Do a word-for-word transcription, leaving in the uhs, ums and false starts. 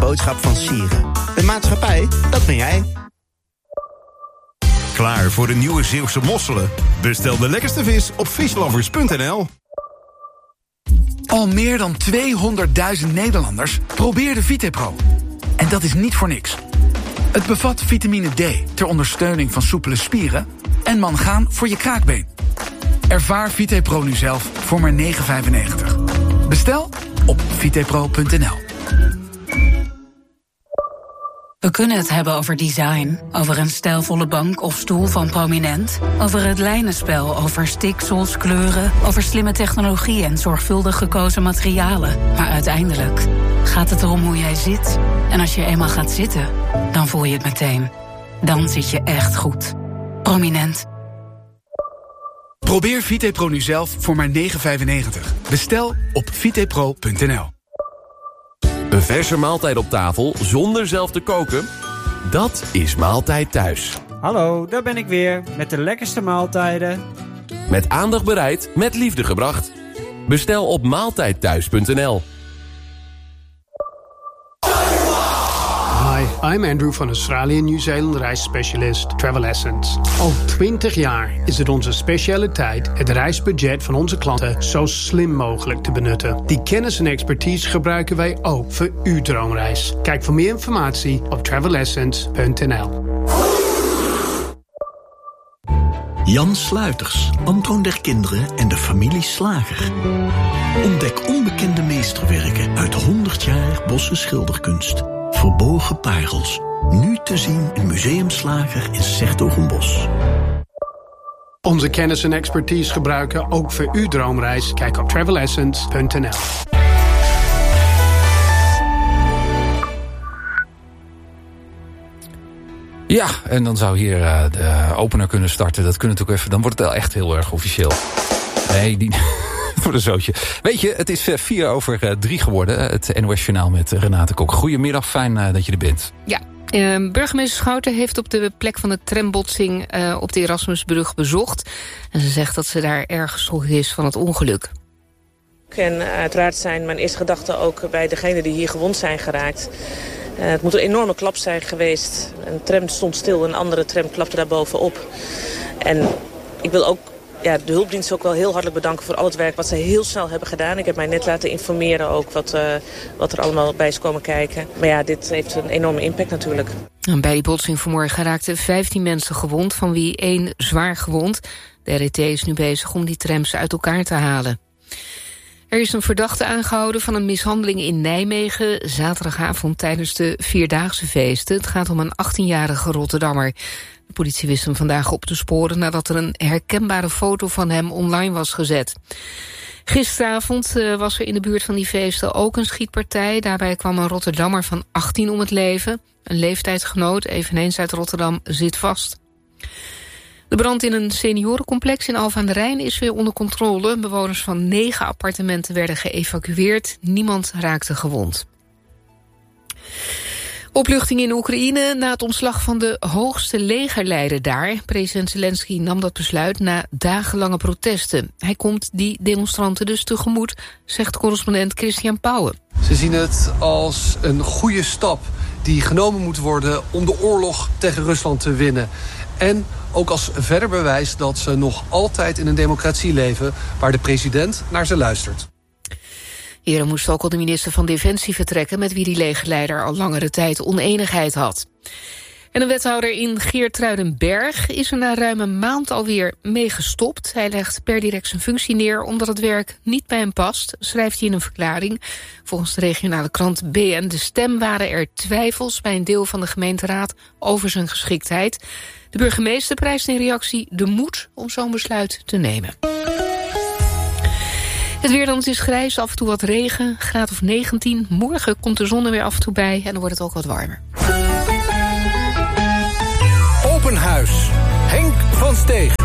boodschap van Sieren. De maatschappij, dat ben jij. Klaar voor de nieuwe Zeeuwse mosselen? Bestel de lekkerste vis op vislovers punt n l. Al meer dan tweehonderdduizend Nederlanders probeerden VitePro. En dat is niet voor niks. Het bevat vitamine D ter ondersteuning van soepele spieren en mangaan voor je kraakbeen. Ervaar VitePro nu zelf voor maar negen vijfennegentig. Bestel op vitepro punt n l. We kunnen het hebben over design, over een stijlvolle bank of stoel van Prominent, over het lijnenspel, over stiksels, kleuren, over slimme technologie en zorgvuldig gekozen materialen. Maar uiteindelijk gaat het erom hoe jij zit. En als je eenmaal gaat zitten, dan voel je het meteen. Dan zit je echt goed. Prominent. Probeer VitePro nu zelf voor maar negen vijfennegentig. Bestel op vitepro punt n l. Een verse maaltijd op tafel zonder zelf te koken? Dat is Maaltijd Thuis. Hallo, daar ben ik weer met de lekkerste maaltijden. Met aandacht bereid, met liefde gebracht. Bestel op maaltijd thuis punt n l. Hi, I'm Andrew van Australië en Nieuw-Zeeland reisspecialist Travel Essence. Al twintig jaar is het onze specialiteit het reisbudget van onze klanten zo slim mogelijk te benutten. Die kennis en expertise gebruiken wij ook voor uw droomreis. Kijk voor meer informatie op travel essence punt n l. Jan Sluiters, Antoon der Kinderen en de familie Slager. Ontdek onbekende meesterwerken uit honderd jaar Bosse schilderkunst. Verborgen parels. Nu te zien in Museum Slager in 's-Hertogenbosch. Onze kennis en expertise gebruiken ook voor uw droomreis. Kijk op travel essence punt n l. Ja, en dan zou hier uh, de opener kunnen starten. Dat kunnen natuurlijk even. Dan wordt het wel echt heel erg officieel. Nee, die... voor een zootje. Weet je, het is vier over uh, drie geworden. Het N O S-journaal met Renate Kok. Goedemiddag, fijn uh, dat je er bent. Ja, uh, burgemeester Schouten heeft op de plek van de trambotsing uh, op de Erasmusbrug bezocht. En ze zegt dat ze daar erg geschrokken is van het ongeluk. En uiteraard zijn mijn eerste gedachten ook bij degenen die hier gewond zijn geraakt. Uh, het moet een enorme klap zijn geweest. Een tram stond stil, een andere tram klapte daar bovenop. En ik wil ook ja, de hulpdienst ook wel heel hartelijk bedanken voor al het werk wat ze heel snel hebben gedaan. Ik heb mij net laten informeren ook wat, uh, wat er allemaal bij is komen kijken. Maar ja, dit heeft een enorme impact natuurlijk. En bij die botsing vanmorgen raakten vijftien mensen gewond, van wie één zwaar gewond. De R E T is nu bezig om die trams uit elkaar te halen. Er is een verdachte aangehouden van een mishandeling in Nijmegen zaterdagavond tijdens de Vierdaagse feesten. Het gaat om een achttienjarige Rotterdammer. De politie wist hem vandaag op te sporen nadat er een herkenbare foto van hem online was gezet. Gisteravond uh, was er in de buurt van die feesten ook een schietpartij. Daarbij kwam een Rotterdammer van achttien om het leven. Een leeftijdsgenoot, eveneens uit Rotterdam, zit vast. De brand in een seniorencomplex in Alphen aan de Rijn is weer onder controle. Bewoners van negen appartementen werden geëvacueerd. Niemand raakte gewond. Opluchting in Oekraïne na het ontslag van de hoogste legerleider daar. President Zelensky nam dat besluit na dagenlange protesten. Hij komt die demonstranten dus tegemoet, zegt correspondent Christian Pauwen. Ze zien het als een goede stap die genomen moet worden om de oorlog tegen Rusland te winnen. En ook als verder bewijs dat ze nog altijd in een democratie leven waar de president naar ze luistert. Eerder moest ook al de minister van Defensie vertrekken, met wie die legerleider al langere tijd oneenigheid had. En een wethouder in Geertruidenberg is er na ruim een maand alweer mee gestopt. Hij legt per direct zijn functie neer omdat het werk niet bij hem past, schrijft hij in een verklaring. Volgens de regionale krant B N De Stem waren er twijfels bij een deel van de gemeenteraad over zijn geschiktheid. De burgemeester prijst in reactie de moed om zo'n besluit te nemen. Het weer dan, het is grijs, af en toe wat regen, graad of negentien. Morgen komt de zon er weer af en toe bij en dan wordt het ook wat warmer. Open Huis. Henk van Steeg.